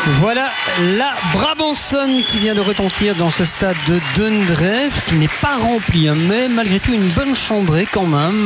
Voilà la Brabançonne qui vient de retentir dans ce stade de Dundreef, qui n'est pas rempli, mais malgré tout une bonne chambrée quand même.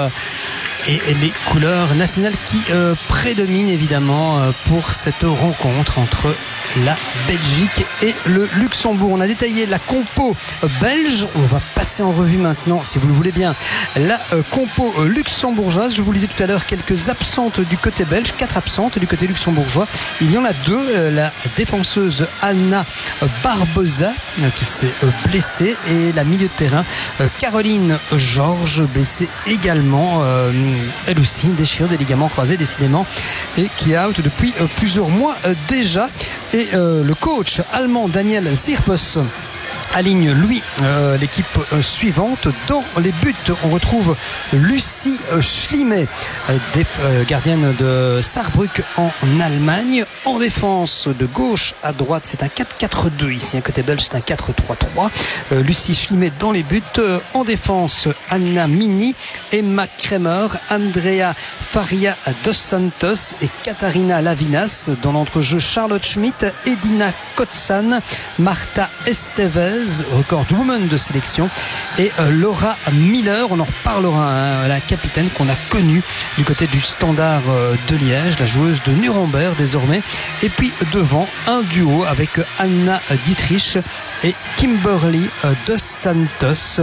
Et les couleurs nationales qui prédominent évidemment pour cette rencontre entre la Belgique et le Luxembourg. On a détaillé la compo belge. On va passer en revue maintenant, si vous le voulez bien, la compo luxembourgeoise. Je vous lisais tout à l'heure quelques absentes du côté belge, 4 absentes du côté luxembourgeois. Il y en a 2. La défenseuse Anna Barbosa qui s'est blessée, et la milieu de terrain Caroline Georges, blessée également, elle aussi, une déchirure des ligaments croisés décidément, et qui est out depuis plusieurs mois déjà. Et le coach allemand Daniel Sirpes aligne lui l'équipe suivante. Dans les buts, on retrouve Lucie Schlimet, gardienne de Saarbrück en Allemagne. En défense, de gauche à droite, c'est un 4-4-2 ici, un côté belge c'est un 4-3-3. Lucie Schlimet dans les buts. En défense, Anna Mini, Emma Kremer, Andrea Faria dos Santos et Katharina Lavinas. Dans l'entrejeu, Charlotte Schmidt, Edina Kotsan, Marta Estevez, recordwoman de sélection, et Laura Miller. On en reparlera, la capitaine qu'on a connue du côté du Standard de Liège, la joueuse de Nuremberg désormais. Et puis devant, un duo avec Anna Dietrich et Kimberly dos Santos,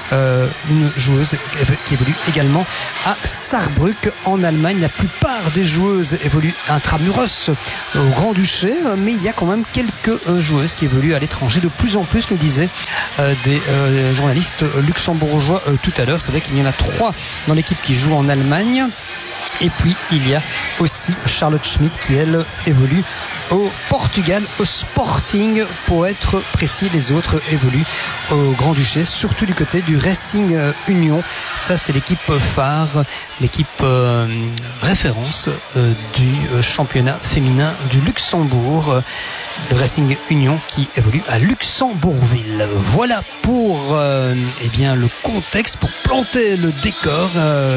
une joueuse qui évolue également à Saarbrück en Allemagne. La plupart des joueuses évoluent intramuros au Grand-Duché, mais il y a quand même quelques joueuses qui évoluent à l'étranger de plus en plus, nous disaient des journalistes luxembourgeois tout à l'heure. C'est vrai qu'il y en a 3 dans l'équipe qui joue en Allemagne. Et puis il y a aussi Charlotte Schmidt qui, elle, évolue au Portugal, au Sporting pour être précis. Les autres évoluent au Grand-Duché, surtout du côté du Racing Union. Ça, c'est l'équipe phare, l'équipe référence du championnat féminin du Luxembourg. Le Racing Union qui évolue à Luxembourgville. Voilà pour eh bien, le contexte, pour planter le décor.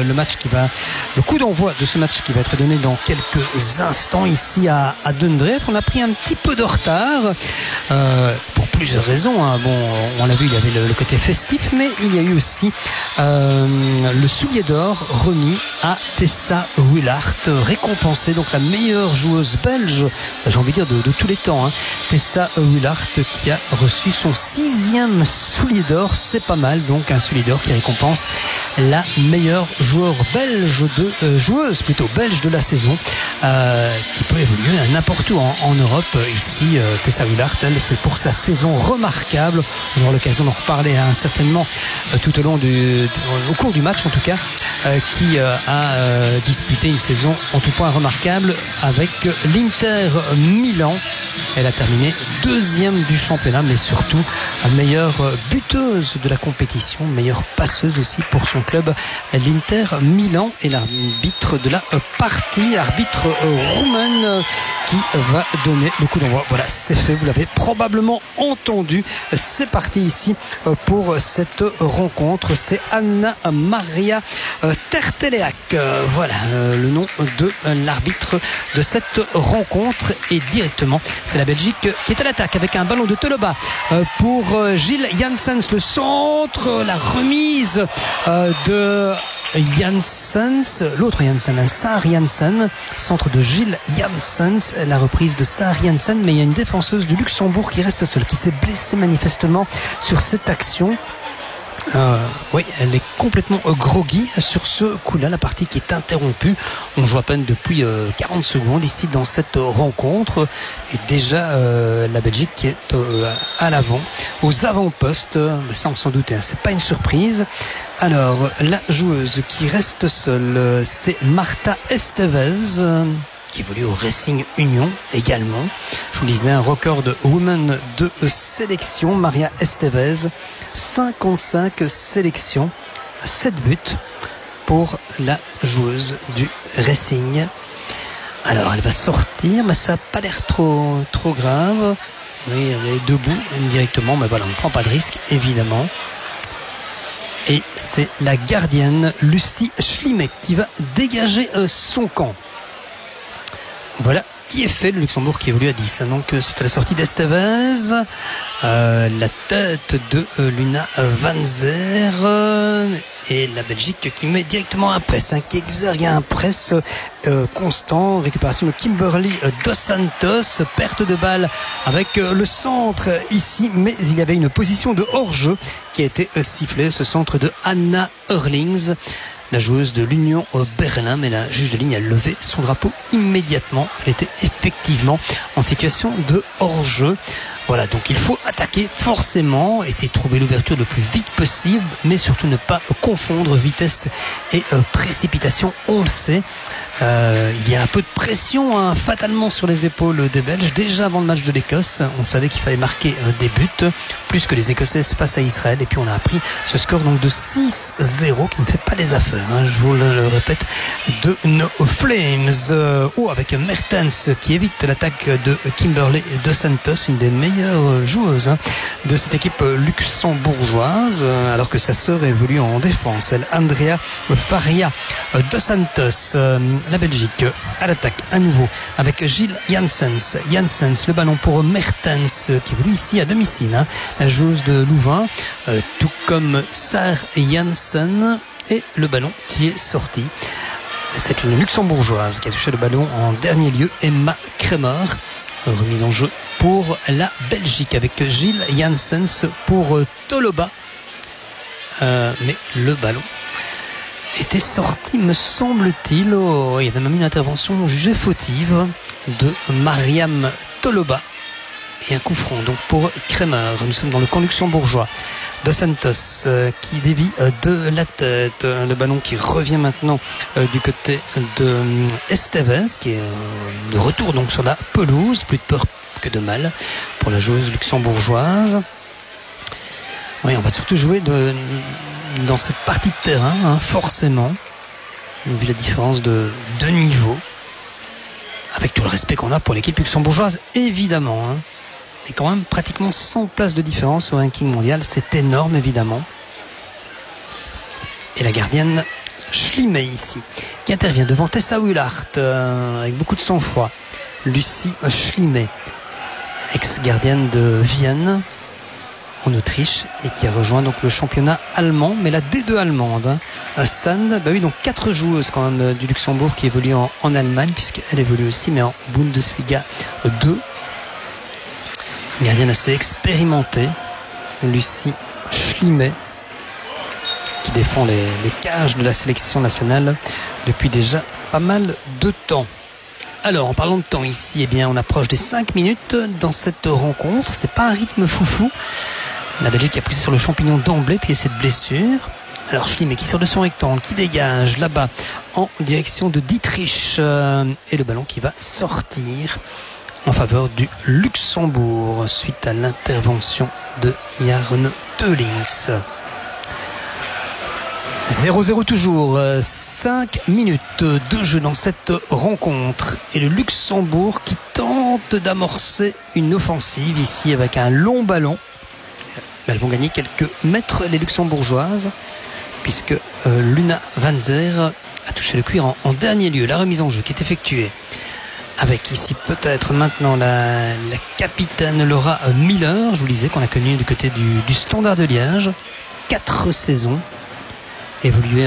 Le coup d'envoi de ce match qui va être donné dans quelques instants ici à Dundreef. On a pris un petit peu de retard pour plusieurs raisons. Bon, on l'a vu, il y avait le côté festif, mais il y a eu aussi le soulier d'or remis à Tessa Willart, récompensée, donc la meilleure joueuse belge, j'ai envie de dire de tous les temps. Tessa Willart qui a reçu son 6e soulier d'or. C'est pas mal, donc un soulier d'or qui récompense la meilleure joueuse belge de la saison, qui peut évoluer n'importe où en Europe. Ici, Tessa Willart, elle, c'est pour sa saison remarquable. On aura l'occasion d'en reparler certainement tout au long au cours du match en tout cas, qui a disputé une saison en tout point remarquable avec l'Inter Milan. Elle a terminé 2e du championnat, mais surtout meilleure buteuse de la compétition, meilleure passeuse aussi pour son club, l'Inter Milan. Et l'arbitre de la partie, arbitre roumaine, qui va donner le coup d'envoi. Voilà, c'est fait, vous l'avez probablement entendu. C'est parti ici pour cette rencontre. C'est Anna Maria Terteleac. Voilà le nom de l'arbitre de cette rencontre. Et directement, c'est la Belgique qui est à l'attaque avec un ballon de Toloba pour Gilles Janssens. Le centre, la remise de Janssens, l'autre Janssen, Saar Janssen, centre de Gilles Janssens, la reprise de Saar Janssen, mais il y a une défenseuse du Luxembourg qui reste seule, qui s'est blessée manifestement sur cette action. Oui, elle est complètement groggy sur ce coup-là, la partie qui est interrompue. On joue à peine depuis 40 secondes ici dans cette rencontre, et déjà la Belgique qui est à l'avant, aux avant-postes. Ça, on s'en doutait, c'est pas une surprise. Alors, la joueuse qui reste seule, c'est Marta Estevez, qui évolue au Racing Union également. Je vous disais, un record de women de sélection. Maria Estevez, 55 sélections, 7 buts pour la joueuse du Racing. Alors, elle va sortir, mais ça n'a pas l'air trop grave. Oui, elle est debout directement, mais voilà, on ne prend pas de risque, évidemment. Et c'est la gardienne Lucie Schlimek qui va dégager son camp. Voilà qui est fait, le Luxembourg qui évolue à 10. Donc suite à la sortie d'Estevez, la tête de Luna Van Zer et la Belgique qui met directement un press, qui exergue un press constant, récupération de Kimberly Dos Santos, perte de balle avec le centre ici, mais il y avait une position de hors-jeu qui a été sifflée, ce centre de Anna Hurlings, la joueuse de l'Union Berlin, mais la juge de ligne a levé son drapeau immédiatement. Elle était effectivement en situation de hors-jeu. Voilà, donc il faut attaquer forcément, essayer de trouver l'ouverture le plus vite possible, mais surtout ne pas confondre vitesse et précipitation. On le sait, il y a un peu de pression fatalement sur les épaules des Belges. Déjà avant le match de l'Écosse, on savait qu'il fallait marquer des buts, plus que les Écossaises face à Israël. Et puis on a appris ce score donc de 6-0 qui ne fait pas les affaires. Je vous le répète, de nos Flames. Avec Mertens qui évite l'attaque de Kimberly Dos Santos, une des meilleures joueuses de cette équipe luxembourgeoise, alors que sa sœur évolue en défense. Elle, Andrea Faria Dos Santos. La Belgique à l'attaque à nouveau avec Gilles Janssens. Janssens, le ballon pour Mertens qui évolue ici à domicile, la joueuse de Louvain, tout comme Sarah Janssen, et le ballon qui est sorti. C'est une luxembourgeoise qui a touché le ballon en dernier lieu, Emma Kremer. Remise en jeu pour la Belgique avec Gilles Janssens pour Toloba, mais le ballon était sorti, me semble-t-il. Il y avait même une intervention jugée fautive de Mariam Toloba et un coup franc donc pour Kremer. Nous sommes dans le camp luxembourgeois. Dos Santos qui dévie de la tête, le ballon qui revient maintenant du côté de Estevez qui est de retour donc sur la pelouse. Plus de peur que de mal pour la joueuse luxembourgeoise. Oui, on va surtout jouer dans cette partie de terrain, forcément, vu la différence de niveau, avec tout le respect qu'on a pour l'équipe luxembourgeoise, évidemment. Et quand même pratiquement 100 places de différence au ranking mondial, c'est énorme, évidemment. Et la gardienne Schlimey ici, qui intervient devant Tessa Willart, avec beaucoup de sang-froid. Lucie Schlimey, ex-gardienne de Vienne, en Autriche, et qui a rejoint donc le championnat allemand, mais la D2 allemande. Sand, donc 4 joueuses quand même du Luxembourg qui évoluent en Allemagne, puisqu'elle évolue aussi, mais en Bundesliga 2. Une gardienne assez expérimentée, Lucie Schlimey, qui défend les cages de la sélection nationale depuis déjà pas mal de temps. Alors, en parlant de temps ici, on approche des 5 minutes dans cette rencontre. C'est pas un rythme foufou. La Belgique a poussé sur le champignon d'emblée, puis cette blessure. Alors Schlimey qui sort de son rectangle, qui dégage là-bas en direction de Dietrich, et le ballon qui va sortir en faveur du Luxembourg suite à l'intervention de Jarno Teulings. 0-0 toujours, 5 minutes de jeu dans cette rencontre, et le Luxembourg qui tente d'amorcer une offensive ici avec un long ballon. Elles vont gagner quelques mètres, les luxembourgeoises, puisque Luna Van Zer a touché le cuir en dernier lieu. La remise en jeu qui est effectuée avec ici peut-être maintenant la capitaine Laura Miller. Je vous disais qu'on a connu du côté du Standard de Liège 4 saisons, évolué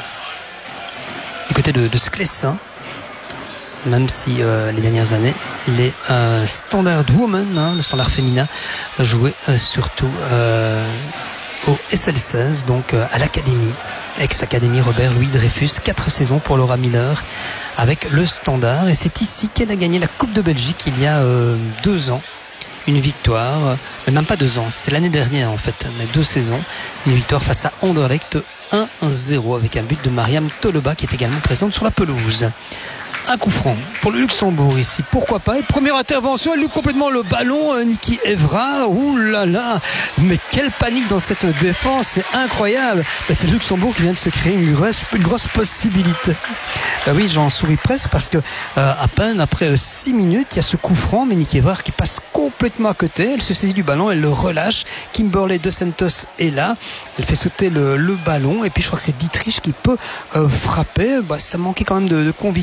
du côté de Sclessin, même si les dernières années les Standard Women, le standard féminin, jouaient surtout au SL16, donc à l'académie, ex-académie Robert Louis Dreyfus. 4 saisons pour Laura Miller avec le Standard, et c'est ici qu'elle a gagné la Coupe de Belgique il y a 2 ans. Une victoire, mais même pas 2 ans, c'était l'année dernière en fait, mais 2 saisons. Une victoire face à Anderlecht 1-0 avec un but de Mariam Toloba qui est également présente sur la pelouse. Un coup franc pour le Luxembourg ici, pourquoi pas. Et première intervention, elle loupe complètement le ballon, Niki Evra. Ouh là là, mais quelle panique dans cette défense, c'est incroyable. C'est le Luxembourg qui vient de se créer une grosse possibilité. Oui, j'en souris presque parce que à peine après 6 minutes, il y a ce coup franc, mais Niki Evra qui passe complètement à côté. Elle se saisit du ballon, elle le relâche. Kimberly Dos Santos est là, elle fait sauter le ballon, et puis je crois que c'est Dietrich qui peut frapper. Ça manquait quand même de conviction.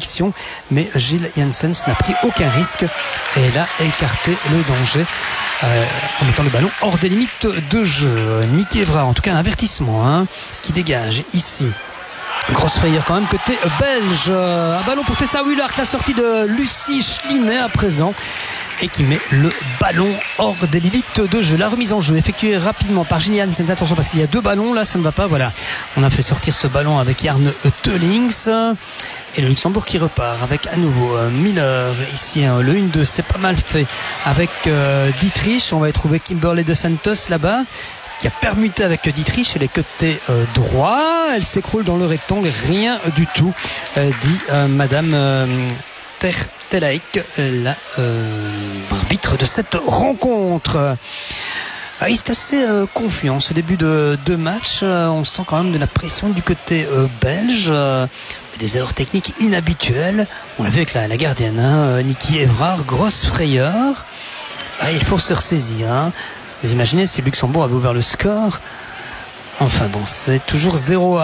mais Gilles Janssens n'a pris aucun risque et elle a écarté le danger en mettant le ballon hors des limites de jeu. Niki Evrard, en tout cas un avertissement qui dégage ici. Grosse frayeur quand même côté belge. Un ballon pour Tessa Willard, la sortie de Lucie Schlimet à présent, et qui met le ballon hors des limites de jeu. La remise en jeu effectuée rapidement par Gilles Janssens. Attention parce qu'il y a deux ballons là, ça ne va pas. Voilà, on a fait sortir ce ballon avec Jarne Teulings. Et le Luxembourg qui repart avec à nouveau Miller ici. Le 1-2, c'est pas mal fait avec Dietrich. On va y trouver Kimberly de Santos là-bas, qui a permuté avec Dietrich et les côtés droits. Elle s'écroule dans le rectangle, rien du tout, dit Madame Tertelaik, la arbitre de cette rencontre. Il est assez confiant ce début de match. On sent quand même de la pression du côté belge. Des erreurs techniques inhabituelles. On l'a vu avec la gardienne, Niki Evrard, grosse frayeur. Il faut se ressaisir. Vous imaginez si Luxembourg avait ouvert le score. Enfin bon, c'est toujours 0-0.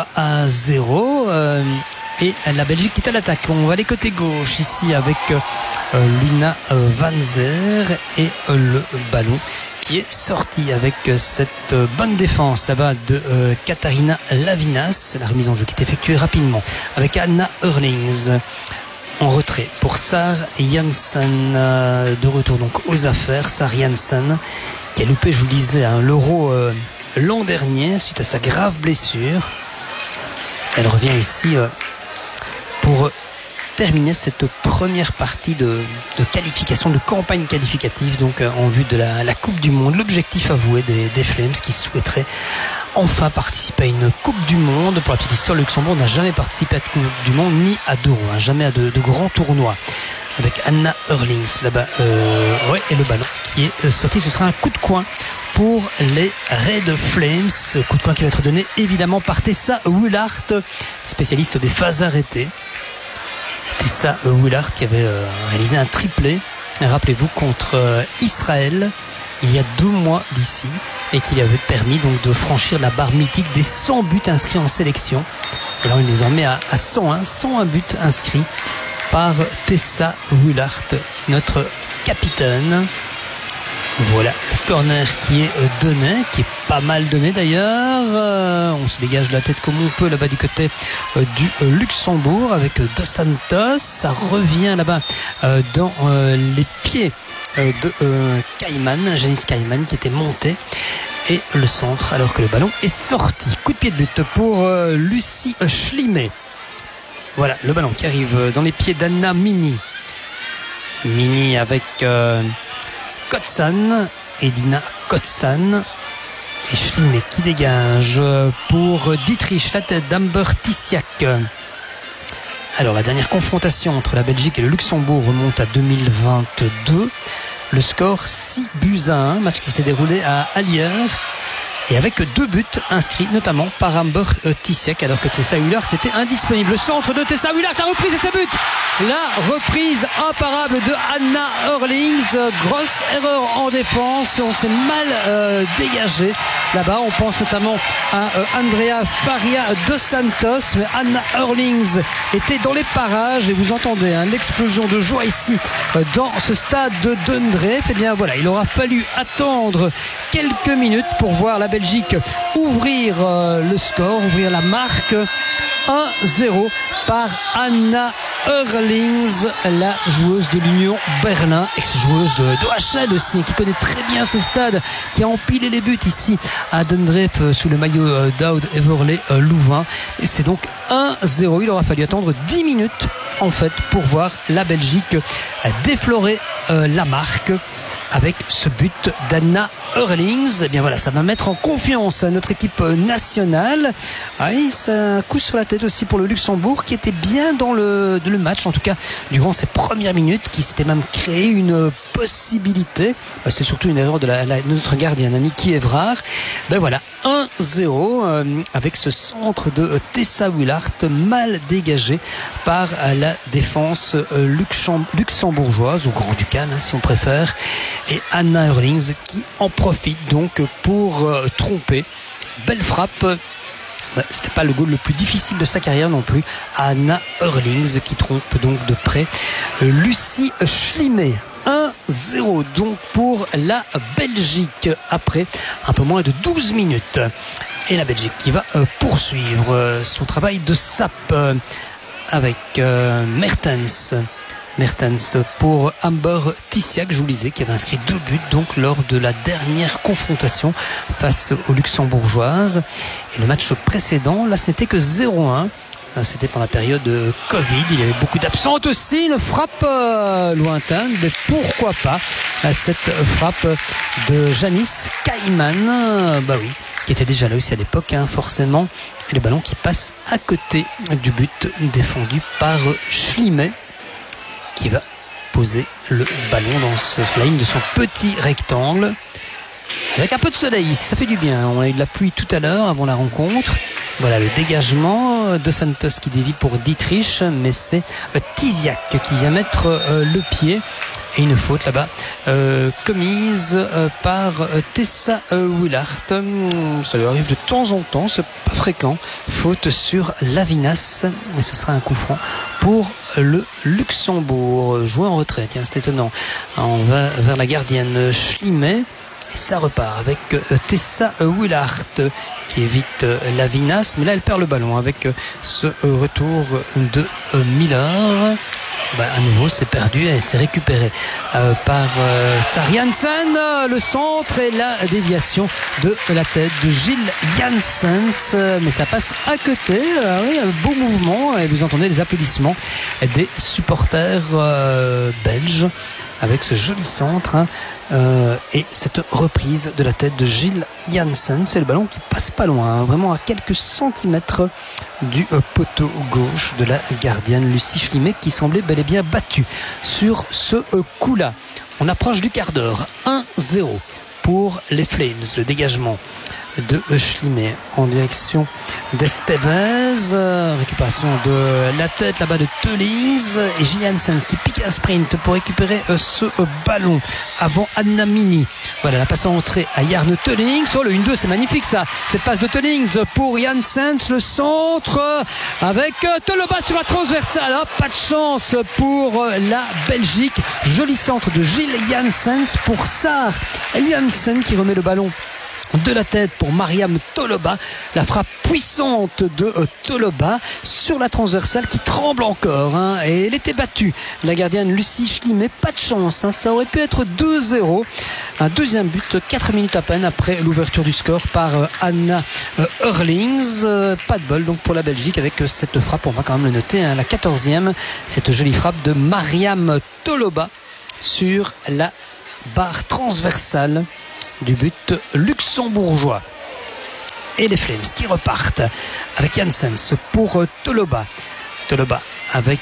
Et la Belgique qui est à l'attaque. On va aller côté gauche ici avec Luna Van Zer et le ballon qui est sorti avec cette bonne défense là-bas de Katharina Lavinas. La remise en jeu qui est effectuée rapidement avec Anna Eurlings en retrait pour Sar Janssen, de retour donc aux affaires. Sar Janssen qui a loupé, je vous le disais, l'Euro l'an dernier suite à sa grave blessure. Elle revient ici pour terminer cette première partie de qualification, de campagne qualificative, donc en vue de la Coupe du Monde. L'objectif avoué des Flames qui souhaiteraient enfin participer à une Coupe du Monde. Pour la petite histoire, le Luxembourg n'a jamais participé à la Coupe du Monde ni à d'Euro, jamais à de grands tournois. Avec Anna Eurlings là-bas, et le ballon qui est sorti. Ce sera un coup de coin pour les Red Flames. Ce coup de coin qui va être donné évidemment par Tessa Willard, spécialiste des phases arrêtées. Tessa Willard qui avait réalisé un triplé, rappelez-vous, contre Israël il y a 2 mois d'ici, et qui lui avait permis donc de franchir la barre mythique des 100 buts inscrits en sélection. Et là on est désormais à 101 buts inscrits par Tessa Willard, notre capitaine. Voilà le corner qui est donné, qui est pas mal donné d'ailleurs. On se dégage de la tête comme on peut là-bas du côté du Luxembourg avec Dos Santos. Ça revient là-bas dans les pieds de Janice Kaiman qui était monté. Et le centre alors que le ballon est sorti. Coup de pied de but pour Lucie Schlimet. Voilà le ballon qui arrive dans les pieds d'Anna Mini. Mini avec Kotsan, Edina Kotsan, et Schlimet qui dégage pour Dietrich, la tête d'Amber Tissiak. Alors la dernière confrontation entre la Belgique et le Luxembourg remonte à 2022. Le score 6-1, match qui s'était déroulé à Allier. Et avec 2 buts inscrits notamment par Amber Tissiak, alors que Tessa Willard était indisponible. Le centre de Tessa Willard, la reprise et ses buts. La reprise imparable de Anna Eurlings. Grosse erreur en défense. On s'est mal dégagé là-bas. On pense notamment à Andrea Faria dos Santos. Mais Anna Eurlings était dans les parages. Et vous entendez l'explosion de joie ici dans ce stade de Dundreef. Et bien voilà, il aura fallu attendre quelques minutes pour voir la Belgique ouvrir le score, ouvrir la marque. 1-0 par Anna Eurlings, la joueuse de l'Union Berlin, ex-joueuse de HL aussi, qui connaît très bien ce stade, qui a empilé les buts ici à Dundreef sous le maillot d'Oud Everley Louvain. Et c'est donc 1-0. Il aura fallu attendre 10 minutes en fait pour voir la Belgique déflorer la marque avec ce but d'Anna Eurlings. Et bien voilà, ça va mettre en confiance notre équipe nationale. C'est un coup sur la tête aussi pour le Luxembourg qui était bien dans le match, en tout cas durant ces premières minutes, qui s'était même créé une possibilité. C'était surtout une erreur de notre gardienne Niki Evrard. Ben voilà, 1-0 avec ce centre de Tessa Willard mal dégagé par la défense luxembourgeoise, ou grand-ducale si on préfère, et Anna Eurlings qui en profite donc pour tromper. Belle frappe C'était pas le goal le plus difficile de sa carrière non plus. Anna Hurlings qui trompe donc de près Lucie Schlimet. 1-0 donc pour la Belgique après un peu moins de 12 minutes. Et la Belgique qui va poursuivre son travail de sape avec Mertens. Mertens pour Amber Tissiak, je vous lisais, qui avait inscrit 2 buts donc lors de la dernière confrontation face aux Luxembourgeoises. Et le match précédent, là, ce n'était que 0-1. C'était pendant la période Covid, il y avait beaucoup d'absentes aussi, une frappe lointaine, mais pourquoi pas cette frappe de Janice Kaiman, bah oui, qui était déjà là aussi à l'époque, forcément, et le ballon qui passe à côté du but défendu par Schlimet, qui va poser le ballon dans la ligne de son petit rectangle avec un peu de soleil, ça fait du bien. On a eu de la pluie tout à l'heure avant la rencontre. Voilà le dégagement de Santos qui dévie pour Dietrich, mais c'est Tiziak qui vient mettre le pied. Et une faute là-bas commise par Tessa Willard. Ça lui arrive de temps en temps, c'est pas fréquent. Faute sur Lavinas, et ce sera un coup franc pour le Luxembourg. Joué en retrait, tiens, c'est étonnant. On va vers la gardienne Schlimet. Et ça repart avec Tessa Willard qui évite Lavinas, mais là elle perd le ballon avec ce retour de Miller. À nouveau c'est perdu et c'est récupéré par Sari Jansen, le centre et la déviation de la tête de Gilles Janssens, mais ça passe à côté. Oui, un beau mouvement et vous entendez les applaudissements des supporters belges avec ce joli centre et cette reprise de la tête de Gilles Janssens. C'est le ballon qui passe pas loin, vraiment à quelques centimètres du poteau gauche de la gardienne Lucie Schlimet, qui semblait bel et bien battue sur ce coup-là. On approche du quart d'heure. 1-0 pour les Flames. Le dégagement de Schlimet en direction d'Estevez, récupération de la tête là-bas de Teulings et Gilles Janssens qui pique un sprint pour récupérer ce ballon avant Anna Mini. Voilà, la passe en entrée à Jarno Teulings. Oh, le 1-2, c'est magnifique ça, cette passe de Teulings pour Janssens, le centre avec Toloba sur la transversale. Pas de chance pour la Belgique. Joli centre de Gilles Janssens pour Sar Jansen qui remet le ballon de la tête pour Mariam Toloba. La frappe puissante de Toloba sur la transversale qui tremble encore, et elle était battue, la gardienne Lucie Schlimet. Pas de chance, ça aurait pu être 2-0. Un deuxième but 4 minutes à peine après l'ouverture du score par Anna Hurlings. Pas de bol donc pour la Belgique avec cette frappe, on va quand même le noter, la 14e, cette jolie frappe de Mariam Toloba sur la barre transversale du but luxembourgeois. Et les Flames qui repartent avec Janssens pour Toloba. Toloba avec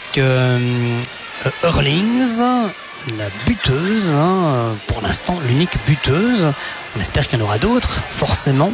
Hurlings, la buteuse, pour l'instant l'unique buteuse. On espère qu'il y en aura d'autres, forcément.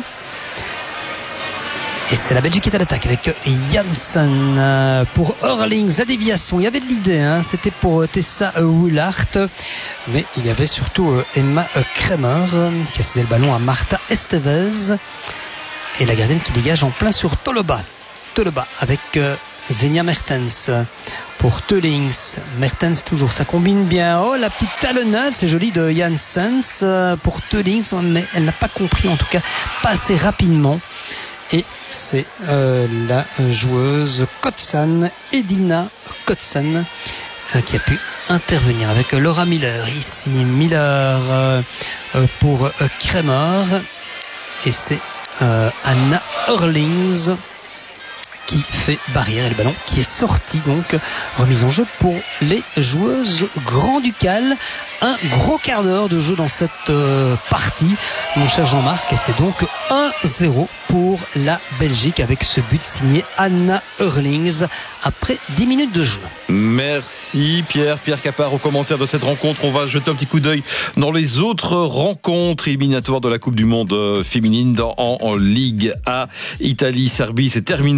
Et c'est la Belgique qui est à l'attaque avec Janssen pour Hurlings. La déviation, il y avait de l'idée, c'était pour Tessa Willard, mais il y avait surtout Emma Kremer qui a cédé le ballon à Marta Estevez. Et la gardienne qui dégage en plein sur Toloba. Toloba avec Zenia Mertens pour Teulings. Mertens toujours, ça combine bien. Oh, la petite talonnade, c'est joli de Janssens pour Teulings, mais elle n'a pas compris, en tout cas pas assez rapidement. Et c'est la joueuse Kotsan, Edina Kotsan, qui a pu intervenir avec Laura Miller. Ici, Miller pour Kremer. Et c'est Anna Hurlings qui fait barrière, et le ballon qui est sorti, donc remise en jeu pour les joueuses grand-ducales. Un gros quart d'heure de jeu dans cette partie, mon cher Jean-Marc, et c'est donc 1-0 pour la Belgique avec ce but signé Anna Hurlings après 10 minutes de jeu. Merci Pierre Capard au commentaire de cette rencontre. On va jeter un petit coup d'œil dans les autres rencontres éliminatoires de la Coupe du Monde féminine en Ligue A. Italie-Serbie, c'est terminé 3-0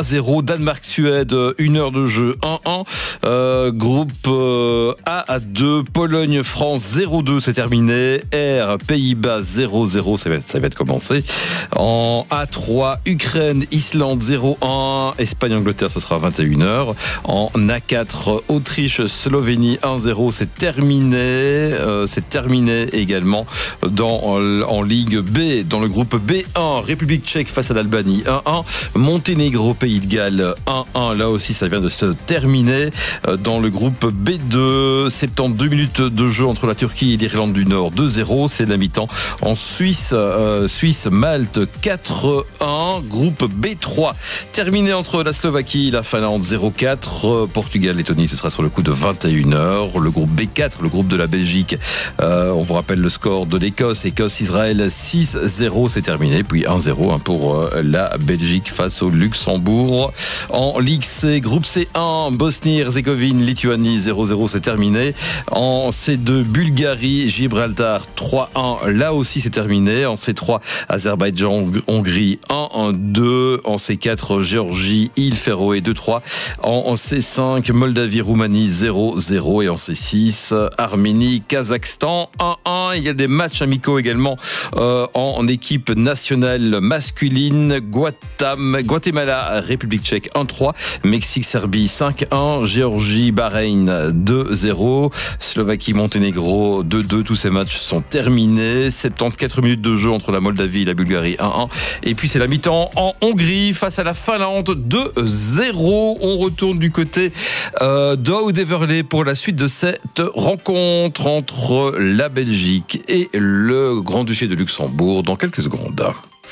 0. Danemark-Suède, 1 heure de jeu, 1-1. Groupe A à 2. Pologne-France, 0-2, c'est terminé. R, Pays-Bas, 0-0, ça va être commencé. En A3, Ukraine-Islande, 0-1. Espagne-Angleterre, ce sera à 21h. En A4, Autriche-Slovénie, 1-0, c'est terminé. C'est terminé également en Ligue B. Dans le groupe B1, République tchèque face à l'Albanie, 1-1. Monténégro, Pays de Galles, 1-1. Là aussi, ça vient de se terminer. Dans le groupe B2, 72 minutes de jeu entre la Turquie et l'Irlande du Nord, 2-0. C'est la mi-temps. En Suisse, Malte, 4-1. Groupe B3, terminé entre la Slovaquie et la Finlande, 0-4. Portugal, Lettonie, ce sera sur le coup de 21h. Le groupe B4, le groupe de la Belgique, on vous rappelle le score de l'Écosse, Écosse-Israël, 6-0, c'est terminé. Puis 1-0 pour la Belgique face au Luxembourg. En Ligue C, groupe C1, Bosnie-Herzégovine, Lituanie, 0-0, c'est terminé. En C2, Bulgarie, Gibraltar, 3-1, là aussi c'est terminé. En C3, Azerbaïdjan, Hongrie, 1-2. En C4, Géorgie, Île Féroé, 2-3. En C5, Moldavie, Roumanie, 0-0. Et en C6, Arménie, Kazakhstan, 1-1. Il y a des matchs amicaux également en équipe nationale masculine. Guatemala, République tchèque, 1-3. Mexique, Serbie, 5-1. Géorgie, Bahreïn, 2-0. Slovaquie, Monténégro, 2-2. Tous ces matchs sont terminés. 74 minutes de jeu entre la Moldavie et la Bulgarie, 1-1. Et puis c'est la mi-temps en Hongrie face à la Finlande, 2-0. On retourne du côté d'Audeverley pour la suite de cette rencontre entre la Belgique et le Grand-Duché de Luxembourg dans quelques secondes.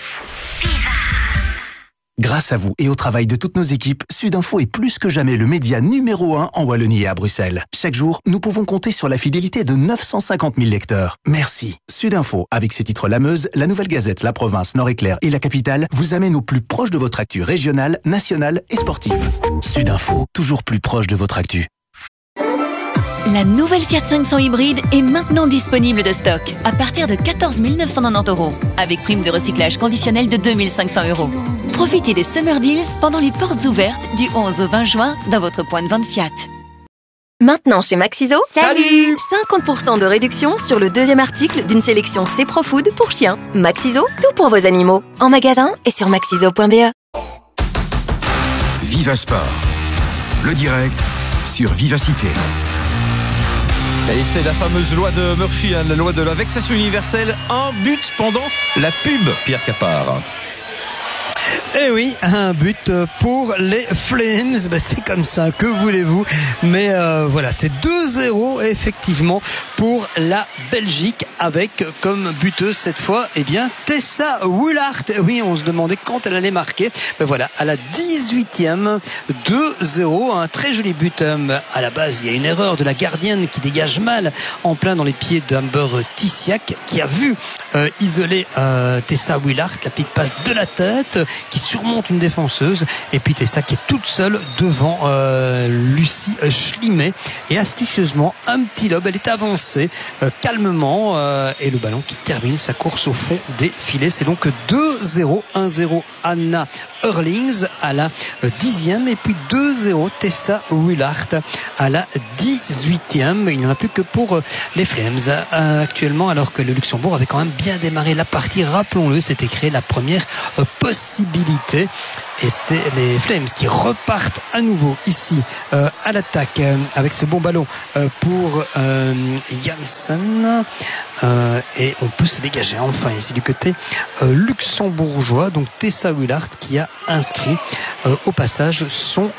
Grâce à vous et au travail de toutes nos équipes, Sudinfo est plus que jamais le média numéro 1 en Wallonie et à Bruxelles. Chaque jour, nous pouvons compter sur la fidélité de 950 000 lecteurs. Merci. Sudinfo, avec ses titres La Meuse, La Nouvelle Gazette, La Province, Nord-Éclair et La Capitale, vous amène au plus proche de votre actu régionale, nationale et sportive. Sudinfo, toujours plus proche de votre actu. La nouvelle Fiat 500 hybride est maintenant disponible de stock à partir de 14 990 €, avec prime de recyclage conditionnelle de 2 500 €. Profitez des Summer Deals pendant les portes ouvertes du 11 au 20 juin dans votre point de vente Fiat. Maintenant chez Maxiso, salut 50% de réduction sur le deuxième article d'une sélection C-Pro-Food pour chiens. Maxiso, tout pour vos animaux. En magasin et sur maxiso.be. Viva Sport, le direct sur Vivacité. Et c'est la fameuse loi de Murphy, la loi de la vexation universelle. Un but pendant la pub, Pierre Capard. Eh oui, un but pour les Flames, c'est comme ça, que voulez-vous. Mais voilà, c'est 2-0 effectivement pour la Belgique, avec comme buteuse cette fois Tessa Woolard. Oui, on se demandait quand elle allait marquer. Mais voilà, à la 18e, 2-0, un très joli but. À la base, il y a une erreur de la gardienne qui dégage mal en plein dans les pieds d'Amber Tissiak, qui a vu isoler Tessa Woolard, la petite passe de la tête qui surmonte une défenseuse, et puis Tessa qui est toute seule devant Lucie Schlimet, et astucieusement un petit lob, elle est avancée calmement, et le ballon qui termine sa course au fond des filets. C'est donc 2-0, 1-0 Anna Hurlings à la 10e, et puis 2-0 Tessa Woolard à la 18e. Il n'y en a plus que pour les Flames actuellement, alors que le Luxembourg avait quand même bien démarré la partie, rappelons-le, c'était créé la première possibilité. Et c'est les Flames qui repartent à nouveau ici à l'attaque avec ce bon ballon pour Janssen, et on peut se dégager enfin ici du côté luxembourgeois. Donc Tessa Woolard qui a inscrit au passage son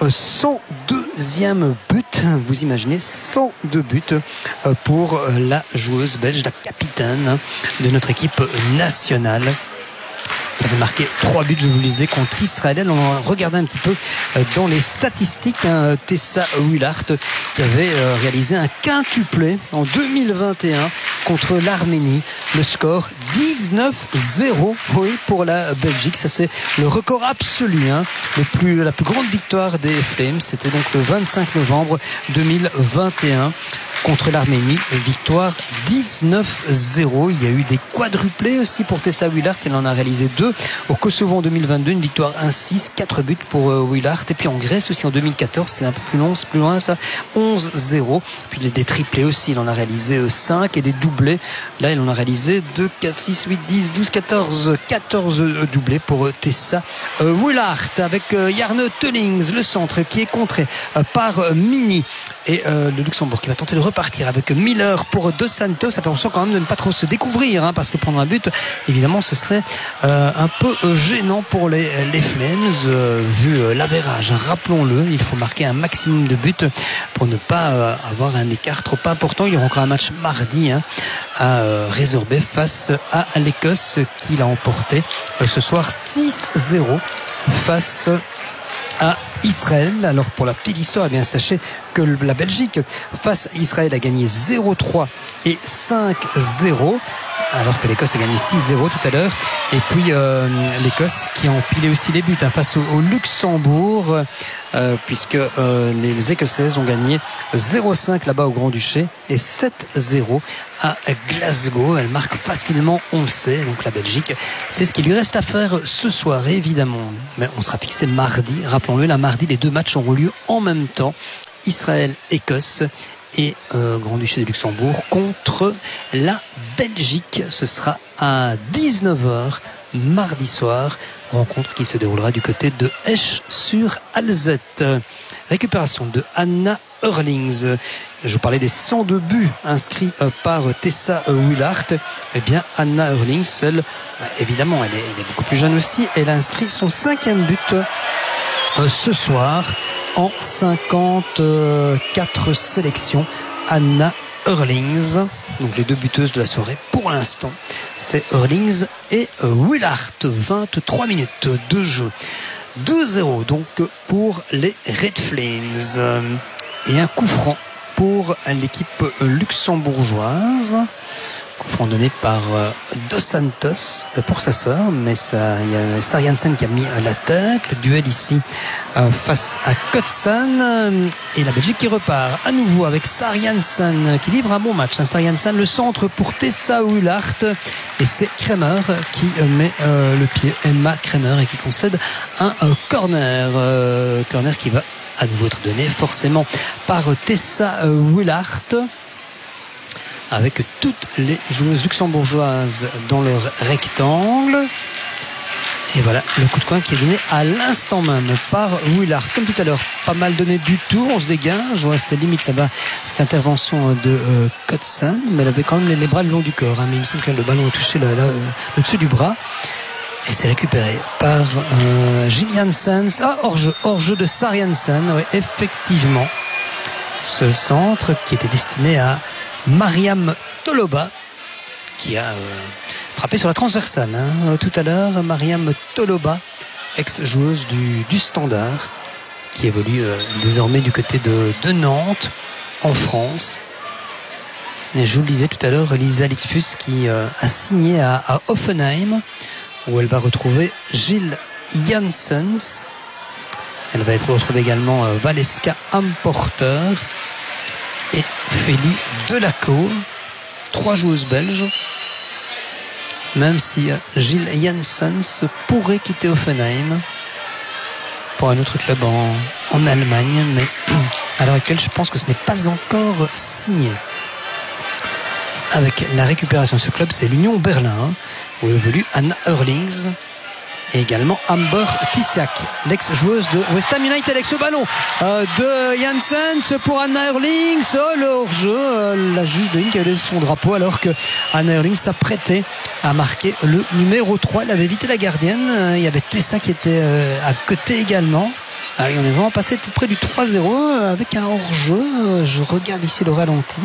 102e but. Vous imaginez, 102 buts pour la joueuse belge, la capitaine de notre équipe nationale, qui avait marqué 3 buts, je vous le disais, contre Israël. On va regarder un petit peu dans les statistiques, Tessa Woolard qui avait réalisé un quintuplé en 2021 contre l'Arménie. Le score 19-0, oui, pour la Belgique. Ça, c'est le record absolu, la plus grande victoire des Flames. C'était donc le 25 novembre 2021. contre l'Arménie. Victoire 19-0. Il y a eu des quadruplés aussi pour Tessa Willard. Elle en a réalisé 2 au Kosovo en 2022. Une victoire 1-6, 4 buts pour Willard. Et puis en Grèce aussi en 2014. C'est un peu plus long, c'est plus loin ça. 11-0. Puis des triplés aussi. Il en a réalisé 5 et des doublés. Là, il en a réalisé 2, 4, 6, 8, 10, 12, 14 doublés pour Tessa Willard avec Jarno Tullings, le centre qui est contré par Mini. Et le Luxembourg qui va tenter de repartir avec Miller pour Dos Santos. Attention quand même de ne pas trop se découvrir, parce que prendre un but, évidemment, ce serait un peu gênant pour les Flames, vu l'avérage. Rappelons-le, il faut marquer un maximum de buts pour ne pas avoir un écart trop important. Il y aura encore un match mardi à résorber face à l'Écosse qui l'a emporté ce soir 6-0 face à Israël. Alors pour la petite histoire, eh bien sachez que la Belgique face à Israël a gagné 0-3 et 5-0, alors que l'Écosse a gagné 6-0 tout à l'heure. Et puis l'Écosse qui a empilé aussi les buts face au Luxembourg, puisque les Écossaises ont gagné 0-5 là-bas au Grand-Duché et 7-0 à Glasgow. Elle marque facilement, on le sait. Donc la Belgique, c'est ce qu'il lui reste à faire ce soir, évidemment. Mais on sera fixé mardi. Rappelons-le, la mardi, les 2 matchs auront lieu en même temps. Israël-Écosse et Grand-Duché de Luxembourg contre la Belgique. Ce sera à 19h mardi soir. Rencontre qui se déroulera du côté de Esch-sur-Alzette. Récupération de Anna Hurlings. Je vous parlais des 102 buts inscrits par Tessa Willard. Eh bien, Anna Hurlings, seule, évidemment, elle est beaucoup plus jeune aussi. Elle a inscrit son 5e but ce soir en 54 sélections. Anna Hurlings, donc les 2 buteuses de la soirée pour l'instant, c'est Hurlings et Willard. 23 minutes de jeu. 2-0 donc pour les Red Flames. Et un coup franc pour l'équipe luxembourgeoise. Coup franc donné par Dos Santos pour sa sœur, mais il y a Sari Jansen qui a mis la tête. Le duel ici face à Kotsan, et la Belgique qui repart à nouveau avec Sari Jansen qui livre un bon match. Sari Jansen, le centre pour Tessa Willard, et c'est Kremer qui met le pied, Emma Kremer, et qui concède un corner qui va à nouveau être donné forcément par Tessa Willard, avec toutes les joueuses luxembourgeoises dans leur rectangle. Et voilà le coup de coin qui est donné à l'instant même par Willard. Comme tout à l'heure, pas mal donné du tout, on se dégage. Ouais, c'était limite là-bas cette intervention de Kotsan, mais elle avait quand même les bras le long du corps, mais il me semble que le ballon a touché le dessus du bras. Et c'est récupéré par Jill Janssens. Hors-jeu de Sari Jansen, ouais, effectivement. Ce centre qui était destiné à Mariam Toloba, qui a frappé sur la transversale tout à l'heure. Mariam Toloba, ex-joueuse du Standard, qui évolue désormais du côté de Nantes, en France. Et je vous le disais tout à l'heure, Lisa Litfus qui a signé à Offenheim, où elle va retrouver Jill Janssens. Elle va être retrouvée également Valeska Amporter et Félie Delacour, 3 joueuses belges, même si Jill Janssens pourrait quitter Offenheim pour un autre club en Allemagne, mais à l'heure actuelle je pense que ce n'est pas encore signé. Avec la récupération de ce club, c'est l'Union Berlin, où évolue Anna Hurlings, et également Amber Tissiak, l'ex-joueuse de West Ham United, avec ce ballon de Janssens pour Anna Hurlings. Le hors-jeu, la juge de ligne qui avait son drapeau, alors que Anna Hurlings s'apprêtait à marquer le numéro 3. Elle avait évité la gardienne. Il y avait Tessa qui était à côté également. On est vraiment passé tout près du 3-0 avec un hors-jeu. Je regarde ici le ralenti.